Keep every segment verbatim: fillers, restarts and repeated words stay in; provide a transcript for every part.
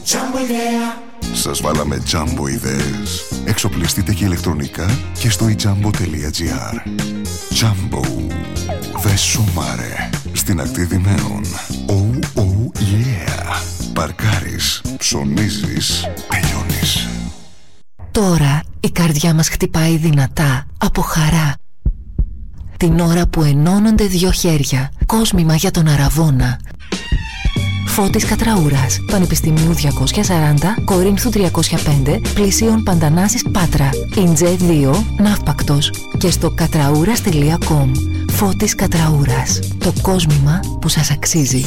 Σας βάλαμε Jumbo ιδέες. Εξοπλιστείτε και ηλεκτρονικά και στο ιτζάμπο τελεία τζι άρ. Jumbo. Δε σумάρε. Στην ακτή Δημαίων. Oh, oh, yeah. Παρκάρεις, ψωνίζεις, τελειώνεις. Τώρα η καρδιά μας χτυπάει δυνατά από χαρά. Την ώρα που ενώνονται δύο χέρια. Κόσμημα για τον Αραβώνα. Φώτης Κατραούρας, Πανεπιστημίου διακόσια σαράντα, Κορίνθου τριακόσια πέντε, Πλησίων Παντανάσης Πάτρα, Ιντζέ δύο, Ναύπακτος και στο κατραούρας τελεία κομ. Φώτης Κατραούρας, το κόσμημα που σας αξίζει.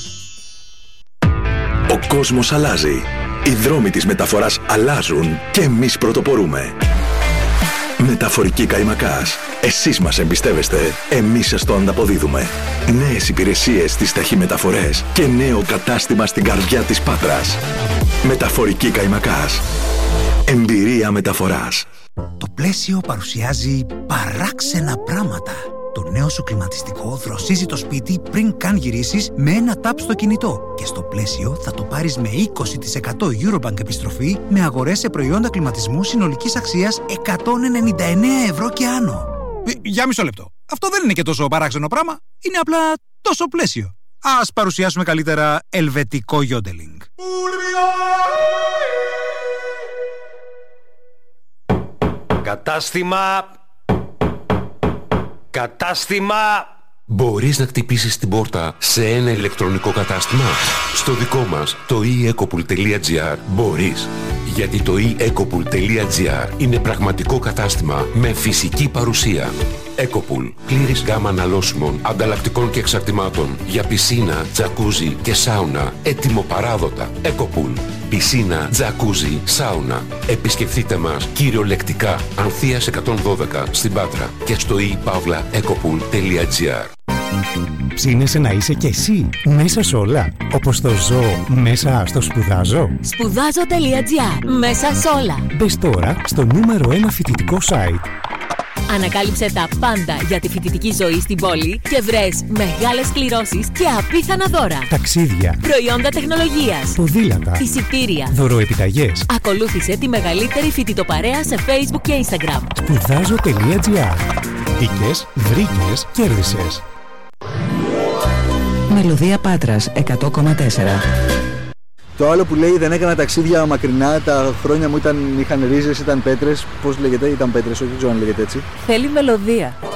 Ο κόσμος αλλάζει. Οι δρόμοι της μεταφοράς αλλάζουν και εμείς πρωτοπορούμε. Μεταφορική Καϊμακάς. Εσείς μας εμπιστεύεστε, εμείς σας το ανταποδίδουμε. Νέες υπηρεσίες στις ταχυμεταφορές και νέο κατάστημα στην καρδιά της Πάτρας. Μεταφορική Καϊμακάς. Εμπειρία μεταφοράς. Το Πλαίσιο παρουσιάζει παράξενα πράγματα. Το νέο σου κλιματιστικό δροσίζει το σπίτι πριν καν γυρίσεις με ένα τάπ στο κινητό. Και στο Πλαίσιο θα το πάρεις με είκοσι τοις εκατό Eurobank επιστροφή με αγορές σε προϊόντα κλιματισμού συνολικής αξίας εκατόν ενενήντα εννέα ευρώ και άνω. Για μισό λεπτό. Αυτό δεν είναι και τόσο παράξενο πράγμα. Είναι απλά τόσο Πλαίσιο. Ας παρουσιάσουμε καλύτερα ελβετικό γιόντελινγκ. Κατάστημα... Κατάστημα... Μπορείς να χτυπήσεις την πόρτα σε ένα ηλεκτρονικό κατάστημα? Στο δικό μας, το e ecopool τελεία gr, μπορείς. Γιατί το e ecopool τελεία gr είναι πραγματικό κατάστημα με φυσική παρουσία. Ecopool, πλήρης γάμα αναλώσιμων, ανταλλακτικών και εξαρτημάτων για πισίνα, τζακούζι και σάουνα, έτοιμο παράδοτα. Ecopool, πισίνα, τζακούζι, σάουνα. Επισκεφτείτε μας κυριολεκτικά Ανθείας εκατόν δώδεκα στην Πάτρα και στο e pavla ecopool τελεία gr. Ψήνεσαι να είσαι κι εσύ μέσα σε όλα, όπως το ζω μέσα στο σπουδάζω. Σπουδάζω τελεία gr. Μέσα σε όλα. Μπες τώρα στο νούμερο ένα φοιτητικό site. Ανακάλυψε τα πάντα για τη φοιτητική ζωή στην πόλη και βρες μεγάλες κληρώσεις και απίθανα δώρα. Ταξίδια, προϊόντα τεχνολογίας, ποδήλατα, εισιτήρια, δωροεπιταγές. Ακολούθησε τη μεγαλύτερη φοιτητοπαρέα σε Facebook και Instagram. Σπουδάζω τελεία gr. Μπήκες, βρήκες, κέρδισες. Μελωδία Πάτρας εκατό κόμμα τέσσερα. Το άλλο που λέει δεν έκανα ταξίδια μακρινά, τα χρόνια μου ήταν, είχαν ρίζες, ήταν πέτρες. Πώς λέγεται, ήταν πέτρες, όχι δεν ξέρω αν λέγεται έτσι. Θέλει μελωδία.